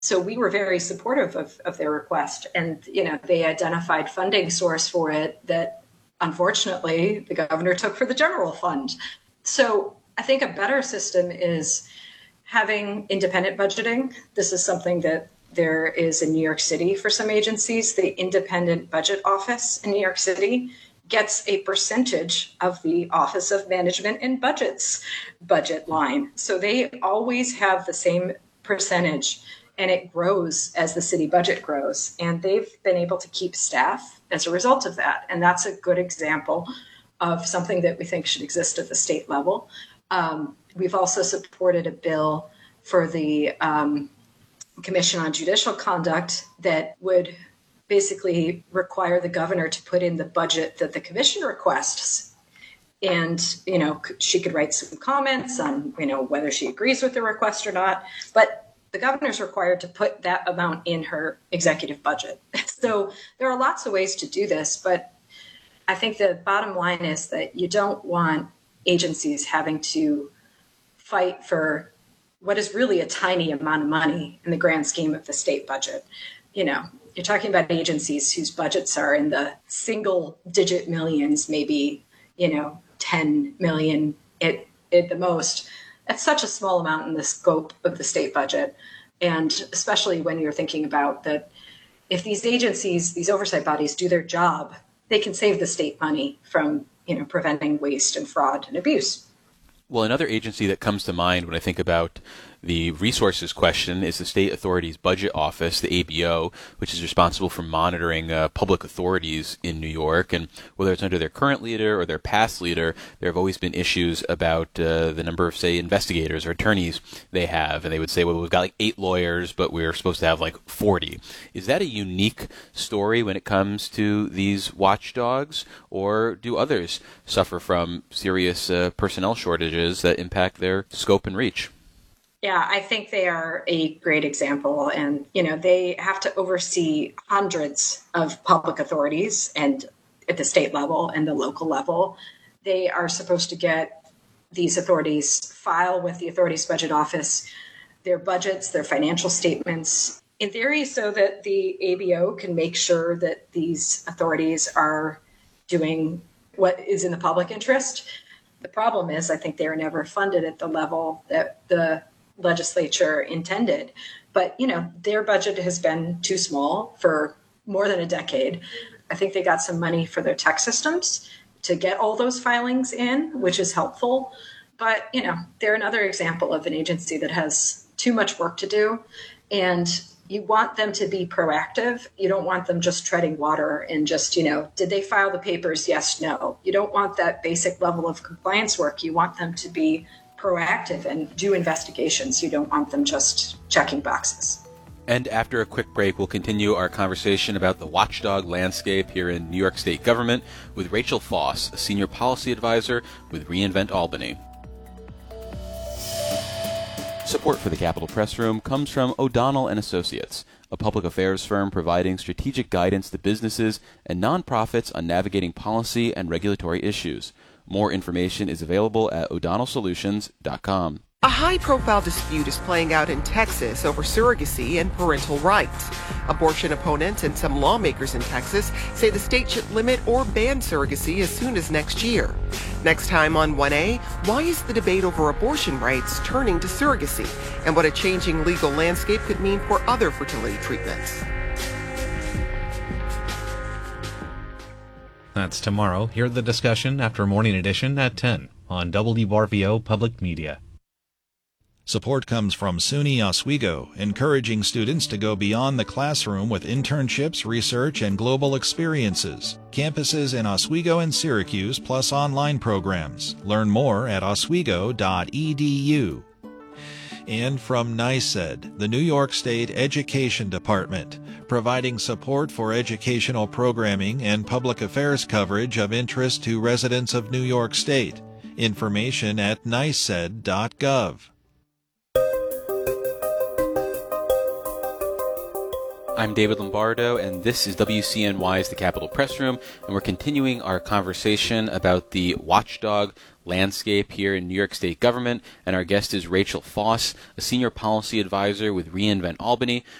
So we were very supportive of their request. And, they identified funding source for it that unfortunately the governor took for the general fund. So I think a better system is having independent budgeting. This is something that there is in New York City for some agencies. The Independent Budget Office in New York City gets a percentage of the Office of Management and Budget's budget line. So they always have the same percentage, and it grows as the city budget grows. And they've been able to keep staff as a result of that. And that's a good example of something that we think should exist at the state level. We've also supported a bill for the Commission on Judicial Conduct that would basically require the governor to put in the budget that the commission requests. And, she could write some comments on, whether she agrees with the request or not. But the governor's required to put that amount in her executive budget. So there are lots of ways to do this. But I think the bottom line is that you don't want agencies having to fight for what is really a tiny amount of money in the grand scheme of the state budget. You're talking about agencies whose budgets are in the single digit millions, maybe, 10 million at the most. That's such a small amount in the scope of the state budget. And especially when you're thinking about that, if these agencies, these oversight bodies do their job, they can save the state money from, preventing waste and fraud and abuse. Well, another agency that comes to mind when I think about the resources question is the State Authorities Budget Office, the ABO, which is responsible for monitoring public authorities in New York. And whether it's under their current leader or their past leader, there have always been issues about the number of, say, investigators or attorneys they have. And they would say, well, we've got like 8 lawyers, but we're supposed to have like 40. Is that a unique story when it comes to these watchdogs, or do others suffer from serious personnel shortages that impact their scope and reach? Yeah, I think they are a great example. And, they have to oversee hundreds of public authorities, and at the state level and the local level. They are supposed to get these authorities file with the Authorities Budget Office their budgets, their financial statements, in theory, so that the ABO can make sure that these authorities are doing what is in the public interest. The problem is, I think they are never funded at the level that the legislature intended. But, their budget has been too small for more than a decade. I think they got some money for their tech systems to get all those filings in, which is helpful. But, they're another example of an agency that has too much work to do. And you want them to be proactive. You don't want them just treading water and just, did they file the papers? Yes, no. You don't want that basic level of compliance work. You want them to be proactive and do investigations. You don't want them just checking boxes. And after a quick break, we'll continue our conversation about the watchdog landscape here in New York State government with Rachel Foss, a senior policy advisor with reInvent Albany. Support for the Capitol Press Room comes from O'Donnell and Associates, a public affairs firm providing strategic guidance to businesses and nonprofits on navigating policy and regulatory issues. More information is available at o'donnellsolutions.com. A high-profile dispute is playing out in Texas over surrogacy and parental rights. Abortion opponents and some lawmakers in Texas say the state should limit or ban surrogacy as soon as next year. Next time on 1A, why is the debate over abortion rights turning to surrogacy, and what a changing legal landscape could mean for other fertility treatments? That's tomorrow. Hear the discussion after Morning Edition at 10 on WRVO Public Media. Support comes from SUNY Oswego, encouraging students to go beyond the classroom with internships, research, and global experiences. Campuses in Oswego and Syracuse, plus online programs. Learn more at oswego.edu. And from NYSED, the New York State Education Department, providing support for educational programming and public affairs coverage of interest to residents of New York State. Information at nysed.gov. I'm David Lombardo, and this is WCNY's The Capitol Press Room, and we're continuing our conversation about the watchdog landscape here in New York State government. And our guest is Rachel Foss, a senior policy advisor with reInvent Albany,